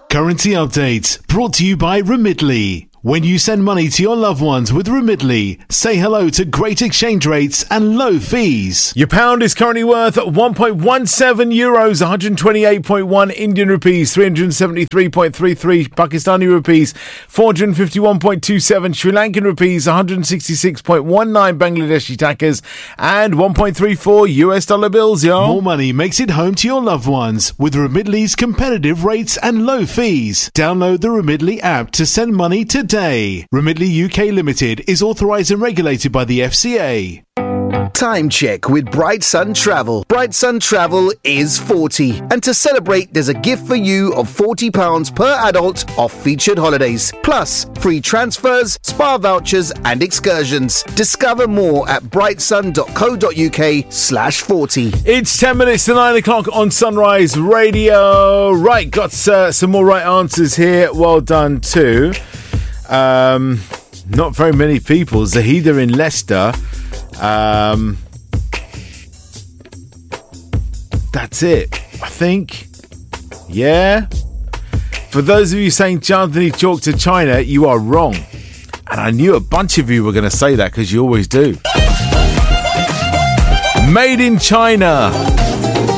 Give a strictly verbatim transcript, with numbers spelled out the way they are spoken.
Currency update brought to you by Remitly. When you send money to your loved ones with Remitly, say hello to great exchange rates and low fees. Your pound is currently worth one point one seven euros, one hundred twenty-eight point one Indian rupees, three hundred seventy-three point three three Pakistani rupees, four hundred fifty-one point two seven Sri Lankan rupees, one hundred sixty-six point one nine Bangladeshi takas, and one point three four U S dollar bills, yo. More money makes it home to your loved ones with Remitly's competitive rates and low fees. Download the Remitly app to send money today. Remitly U K Limited is authorised and regulated by the F C A. Time check with Bright Sun Travel. Bright Sun Travel is forty. And to celebrate, there's a gift for you of forty pounds per adult off featured holidays. Plus, free transfers, spa vouchers and excursions. Discover more at brightsun.co.uk slash 40. It's ten minutes to nine o'clock on Sunrise Radio. Right, got uh, some more right answers here. Well done too. Um, not very many people. Zahida in Leicester. Um, that's it, I think. Yeah. For those of you saying Chandni Chowk to China, you are wrong. And I knew a bunch of you were going to say that because you always do. Made in China.